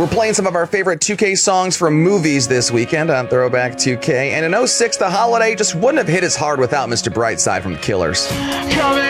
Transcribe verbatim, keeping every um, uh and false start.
We're playing some of our favorite two K songs from movies this weekend on Throwback two K. And in oh six, the holiday just wouldn't have hit as hard without Mister Brightside from The Killers. Coming